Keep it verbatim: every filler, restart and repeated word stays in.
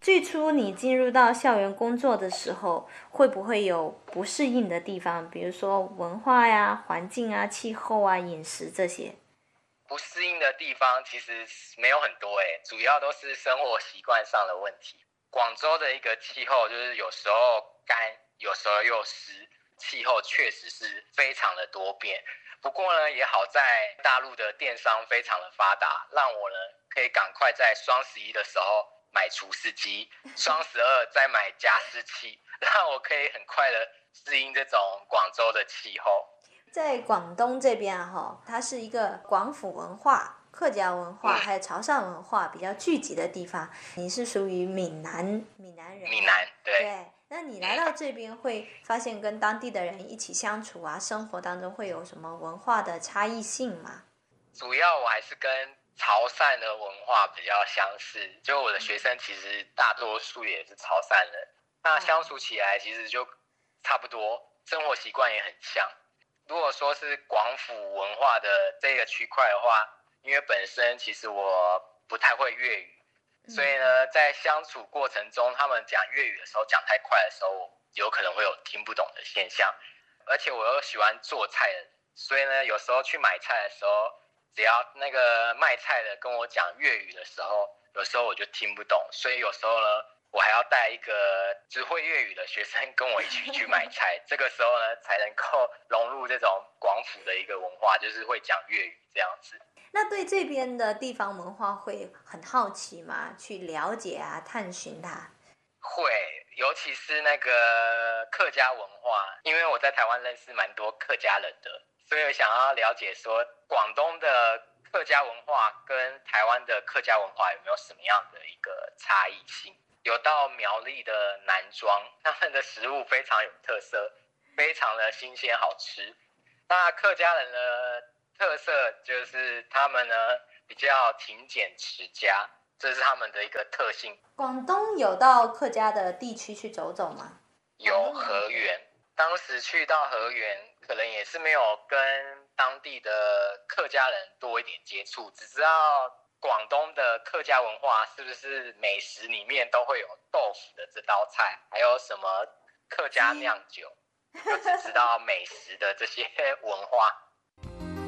最初你进入到校园工作的时候，会不会有不适应的地方？比如说文化呀、环境啊、气候啊、饮食这些。 不适应的地方其实没有很多诶，主要都是生活习惯上的问题。广州的一个气候就是有时候干，有时候又湿，气候确实是非常的多变。不过呢，也好在大陆的电商非常的发达，让我呢可以赶快在双十一的时候买除湿机，双十二再买加湿器，让我可以很快的适应这种广州的气候。 在广东这边哈，它是一个广府文化、客家文化还有潮汕文化比较聚集的地方。你是属于闽南闽南人， 闽南对。 对，那你来到这边会发现跟当地的人一起相处啊，生活当中会有什么文化的差异性吗？ 主要我还是跟潮汕的文化比较相似，就我的学生其实大多数也是潮汕人，那相处起来其实就差不多，生活习惯也很像。如果说是广府文化的这个区块的话，因为本身其实我不太会粤语，所以呢，在相处过程中，他们讲粤语的时候讲太快的时候，有可能会有听不懂的现象。而且我又喜欢做菜的，所以呢，有时候去买菜的时候，只要那个卖菜的跟我讲粤语的时候，有时候我就听不懂，所以有时候呢，我还要带一个只会粤语的学生跟我一起去买菜，这个时候呢，才能够融入这种广府的一个文化，就是会讲粤语这样子。 那对这边的地方文化会很好奇吗？去了解啊，探寻它。 会，尤其是那个客家文化，因为我在台湾认识蛮多客家人的，所以我想要了解说广东的客家文化跟台湾的客家文化有没有什么样的一个差异性。有到苗栗的南庄，他们的食物非常有特色，非常的新鲜好吃。那客家人的特色就是他们呢比较勤俭持家，这是他们的一个特性。 广东有到客家的地区去走走吗？ 有河源，当时去到河源，可能也是没有跟当地的客家人多一点接触，只知道广东的客家文化是不是美食里面都会有豆腐的这道菜，还有什么客家酿酒，就只知道美食的这些文化。